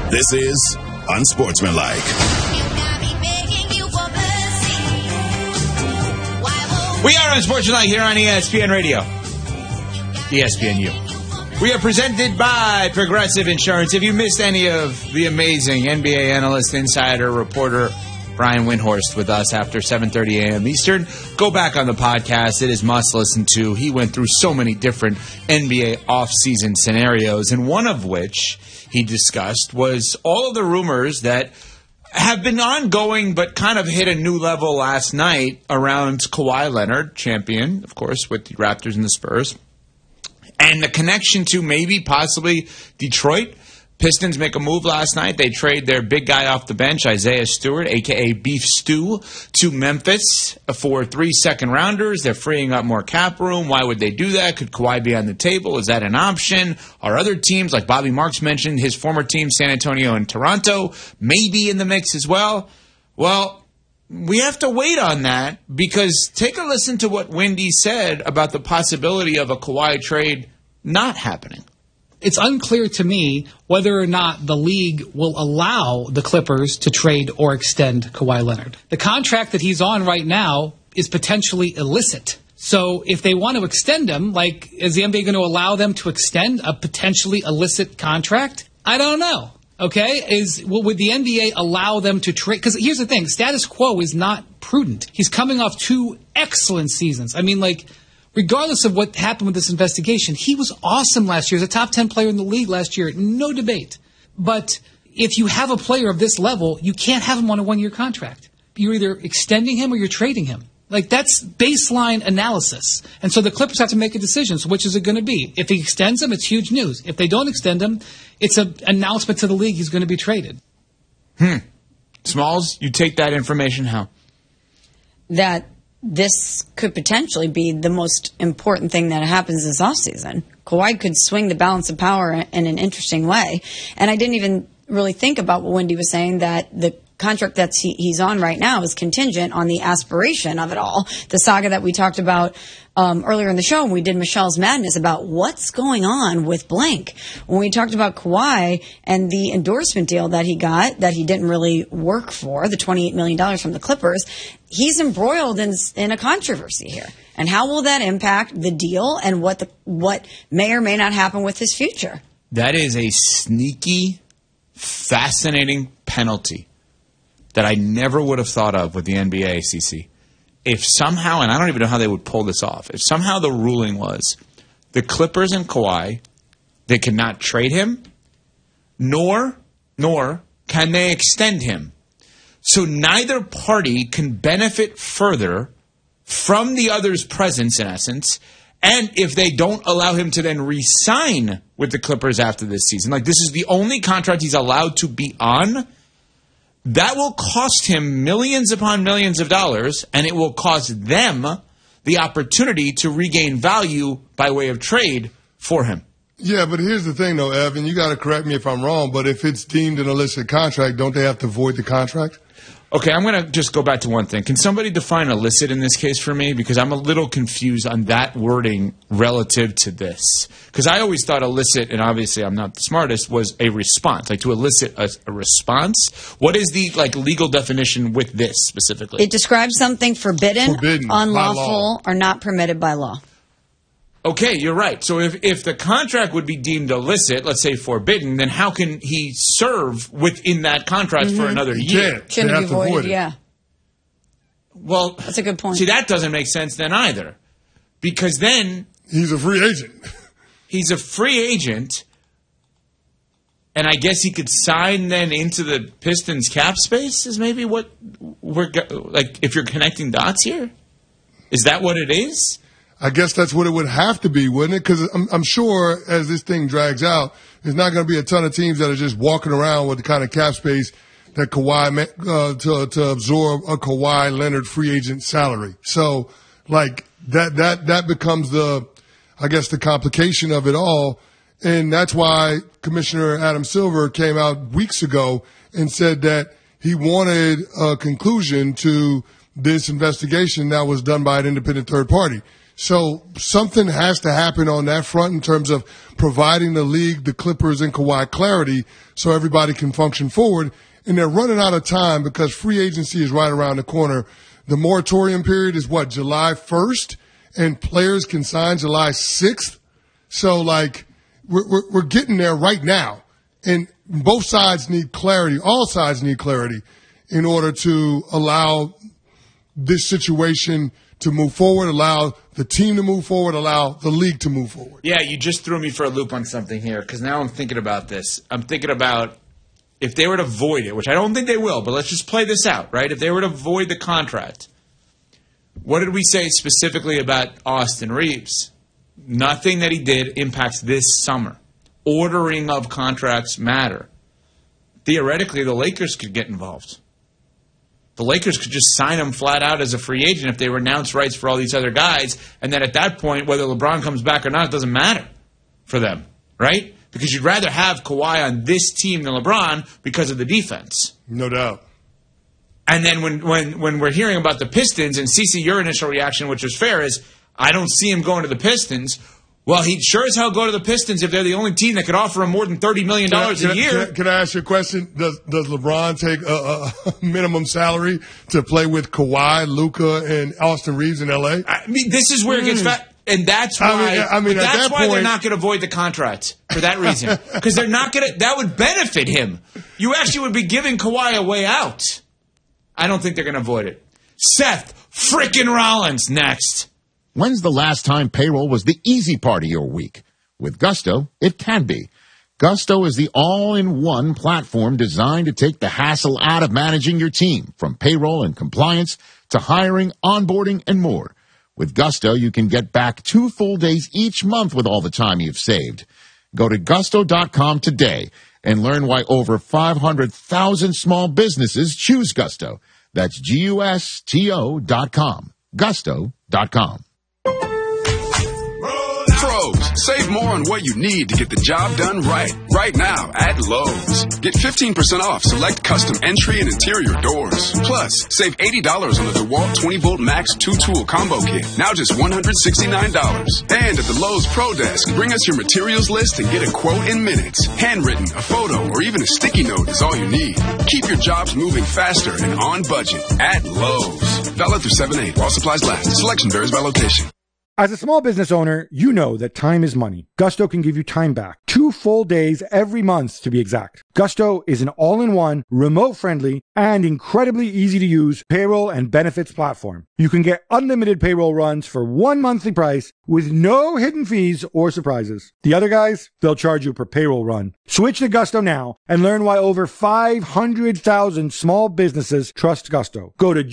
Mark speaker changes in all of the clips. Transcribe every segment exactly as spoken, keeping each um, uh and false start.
Speaker 1: This is Unsportsmanlike.
Speaker 2: We are Unsportsmanlike here on E S P N Radio. E S P N U. We are presented by Progressive Insurance. If you missed any of the amazing N B A analyst, insider, reporter Brian Windhorst with us after seven thirty a.m. Eastern, go back on the podcast. It is must listen to. He went through so many different N B A offseason scenarios, and one of which he discussed was all of the rumors that have been ongoing but kind of hit a new level last night around Kawhi Leonard, champion, of course, with the Raptors and the Spurs, and the connection to maybe possibly Detroit. Pistons make a move last night. They trade their big guy off the bench, Isaiah Stewart, a k a. Beef Stew, to Memphis for three second-rounders. They're freeing up more cap room. Why would they do that? Could Kawhi be on the table? Is that an option? Are other teams, like Bobby Marks mentioned, his former team, San Antonio and Toronto, maybe in the mix as well? Well, we have to wait on that because take a listen to what Windy said about the possibility of a Kawhi trade not happening.
Speaker 3: It's unclear to me whether or not the league will allow the Clippers to trade or extend Kawhi Leonard. The contract that he's on right now is potentially illicit. So if they want to extend him, like, is the N B A going to allow them to extend a potentially illicit contract? I don't know. Okay? Is well, would the N B A allow them to trade? Because here's the thing. Status quo is not prudent. He's coming off two excellent seasons. I mean, like, regardless of what happened with this investigation, he was awesome last year. He was a top ten player in the league last year. No debate. But if you have a player of this level, you can't have him on a one-year contract. You're either extending him or you're trading him. Like, that's baseline analysis. And so the Clippers have to make a decision. So which is it going to be? If he extends him, it's huge news. If they don't extend him, it's an announcement to the league he's going to be traded.
Speaker 2: Hmm. Smalls, you take that information how?
Speaker 4: That this could potentially be the most important thing that happens this offseason. Kawhi could swing the balance of power in an interesting way. And I didn't even really think about what Wendy was saying, that the contract that he, he's on right now is contingent on the aspiration of it all. The saga that we talked about um, earlier in the show when we did Michelle's Madness about what's going on with blank. When we talked about Kawhi and the endorsement deal that he got that he didn't really work for, the twenty-eight million dollars from the Clippers, he's embroiled in, in a controversy here. And how will that impact the deal and what the what may or may not happen with his future?
Speaker 2: That is a sneaky, fascinating penalty that I never would have thought of with the N B A, C C. If somehow, and I don't even know how they would pull this off, if somehow the ruling was the Clippers and Kawhi, they cannot trade him, nor, nor can they extend him. So neither party can benefit further from the other's presence, in essence, and if they don't allow him to then re-sign with the Clippers after this season, like this is the only contract he's allowed to be on, that will cost him millions upon millions of dollars, and it will cost them the opportunity to regain value by way of trade for him.
Speaker 5: Yeah, but here's the thing, though, Evan. You got to correct me if I'm wrong, but if it's deemed an illicit contract, don't they have to void the contract?
Speaker 2: Okay, I'm going to just go back to one thing. Can somebody define illicit in this case for me? Because I'm a little confused on that wording relative to this. Because I always thought illicit, and obviously I'm not the smartest, was a response. Like to elicit a, a response. What is the like legal definition with this specifically?
Speaker 4: It describes something forbidden,
Speaker 5: forbidden
Speaker 4: unlawful, or not permitted by law.
Speaker 2: Okay, you're right. So if, if the contract would be deemed illicit, let's say forbidden, then how can he serve within that contract mm-hmm. for another year?
Speaker 5: Yeah,
Speaker 4: Shouldn't be voided, yeah.
Speaker 2: Well,
Speaker 4: that's a good point.
Speaker 2: See, that doesn't make sense then either. Because then
Speaker 5: he's a free agent.
Speaker 2: He's a free agent, and I guess he could sign then into the Pistons cap space is maybe what we're like if you're connecting dots here? Is that what it is?
Speaker 5: I guess that's what it would have to be, wouldn't it? Because I'm, I'm sure as this thing drags out, there's not going to be a ton of teams that are just walking around with the kind of cap space that Kawhi uh, to to absorb a Kawhi Leonard free agent salary. So, like that that that becomes the, I guess, the complication of it all, and that's why Commissioner Adam Silver came out weeks ago and said that he wanted a conclusion to this investigation that was done by an independent third party. So something has to happen on that front in terms of providing the league, the Clippers, and Kawhi clarity so everybody can function forward. And they're running out of time because free agency is right around the corner. The moratorium period is what, July first? And players can sign July sixth? So, like, we're, we're, we're getting there right now. And both sides need clarity. All sides need clarity in order to allow this situation to move forward, allow the team to move forward, allow the league to move forward.
Speaker 2: Yeah, you just threw me for a loop on something here because now I'm thinking about this. I'm thinking about if they were to void it, which I don't think they will, but let's just play this out, right? If they were to void the contract, what did we say specifically about Austin Reeves? Nothing that he did impacts this summer. Ordering of contracts matter. Theoretically, the Lakers could get involved. The Lakers could just sign him flat out as a free agent if they renounce rights for all these other guys, and then at that point, whether LeBron comes back or not, it doesn't matter for them, right? Because you'd rather have Kawhi on this team than LeBron because of the defense.
Speaker 5: No doubt.
Speaker 2: And then when, when, when we're hearing about the Pistons, and Cece, your initial reaction, which was fair, is I don't see him going to the Pistons. Well, he'd sure as hell go to the Pistons if they're the only team that could offer him more than thirty million dollars
Speaker 5: can I,
Speaker 2: a
Speaker 5: can
Speaker 2: year.
Speaker 5: I, can, I, can I ask you a question? Does does LeBron take a, a minimum salary to play with Kawhi, Luka, and Austin Reeves in L A?
Speaker 2: I mean, this is where it gets fat. And that's why,
Speaker 5: I mean, I mean,
Speaker 2: but that's
Speaker 5: that
Speaker 2: why
Speaker 5: point,
Speaker 2: they're not going to void the contract for that reason. Because they're not going to. That would benefit him. You actually would be giving Kawhi a way out. I don't think they're going to void it. Seth frickin' Rollins next.
Speaker 6: When's the last time payroll was the easy part of your week? With Gusto, it can be. Gusto is the all-in-one platform designed to take the hassle out of managing your team, from payroll and compliance to hiring, onboarding, and more. With Gusto, you can get back two full days each month with all the time you've saved. Go to gusto dot com today and learn why over five hundred thousand small businesses choose Gusto. That's G U S T O dot com. gusto dot com.
Speaker 7: Pros, save more on what you need to get the job done right. Right now at Lowe's. Get fifteen percent off select custom entry and interior doors. Plus, save eighty dollars on the DeWalt twenty volt Max two-tool combo kit. Now just one hundred sixty-nine dollars. And at the Lowe's Pro Desk, bring us your materials list and get a quote in minutes. Handwritten, a photo, or even a sticky note is all you need. Keep your jobs moving faster and on budget at Lowe's. Valid through seven eight while supplies last. Selection varies by location.
Speaker 8: As a small business owner, you know that time is money. Gusto can give you time back. Two full days every month, to be exact. Gusto is an all-in-one, remote-friendly, and incredibly easy-to-use payroll and benefits platform. You can get unlimited payroll runs for one monthly price with no hidden fees or surprises. The other guys, they'll charge you per payroll run. Switch to Gusto now and learn why over five hundred thousand small businesses trust Gusto. Go to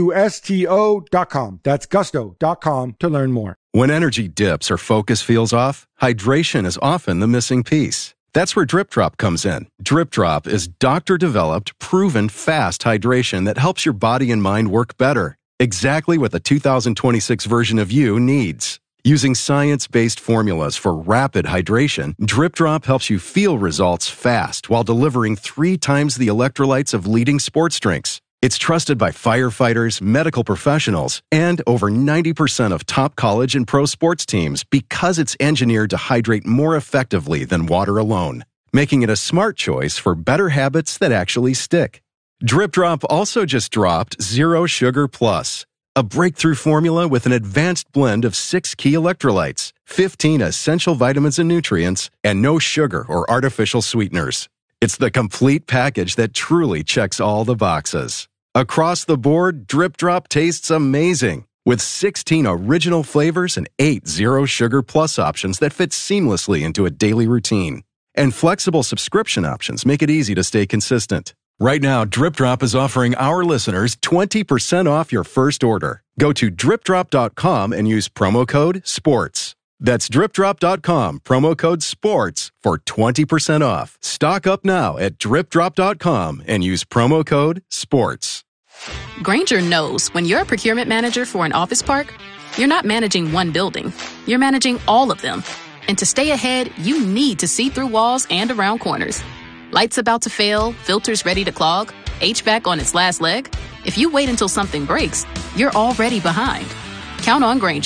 Speaker 8: gusto dot com. That's gusto dot com to learn more.
Speaker 9: When energy dips or focus feels off, hydration is often the missing piece. That's where Drip Drop comes in. Drip Drop is doctor-developed, proven fast hydration that helps your body and mind work better. Exactly what the two thousand twenty-six version of you needs. Using science-based formulas for rapid hydration, Drip Drop helps you feel results fast while delivering three times the electrolytes of leading sports drinks. It's trusted by firefighters, medical professionals, and over ninety percent of top college and pro sports teams because it's engineered to hydrate more effectively than water alone, making it a smart choice for better habits that actually stick. Drip Drop also just dropped Zero Sugar Plus, a breakthrough formula with an advanced blend of six key electrolytes, fifteen essential vitamins and nutrients, and no sugar or artificial sweeteners. It's the complete package that truly checks all the boxes. Across the board, Drip Drop tastes amazing, with sixteen original flavors and eight Zero Sugar Plus options that fit seamlessly into a daily routine. And flexible subscription options make it easy to stay consistent. Right now, Drip Drop is offering our listeners twenty percent off your first order. Go to drip drop dot com and use promo code SPORTS. That's drip drop dot com, promo code SPORTS for twenty percent off. Stock up now at drip drop dot com and use promo code SPORTS.
Speaker 10: Grainger knows when you're a procurement manager for an office park, you're not managing one building. You're managing all of them. And to stay ahead, you need to see through walls and around corners. Lights about to fail, filters ready to clog, H V A C on its last leg. If you wait until something breaks, you're already behind. Count on Grainger.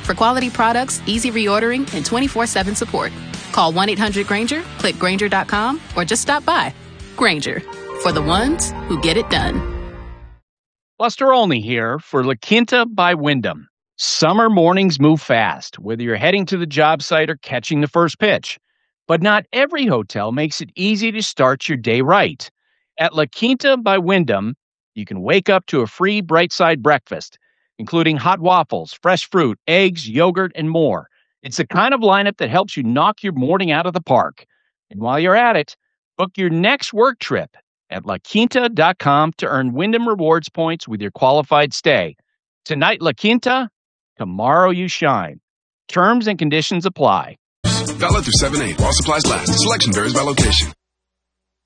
Speaker 10: for quality products, easy reordering, and twenty-four seven support. Call one eight hundred Granger, click Granger dot com, or just stop by. Granger, for the ones who get it done.
Speaker 11: Buster Olney here for La Quinta by Wyndham. Summer mornings move fast, whether you're heading to the job site or catching the first pitch. But not every hotel makes it easy to start your day right. At La Quinta by Wyndham, you can wake up to a free Bright Side breakfast, including hot waffles, fresh fruit, eggs, yogurt, and more. It's the kind of lineup that helps you knock your morning out of the park. And while you're at it, book your next work trip at La Quinta dot com to earn Wyndham Rewards points with your qualified stay. Tonight, La Quinta, tomorrow you shine. Terms and conditions apply.
Speaker 7: Valid through seven eight while supplies last. Selection varies by location.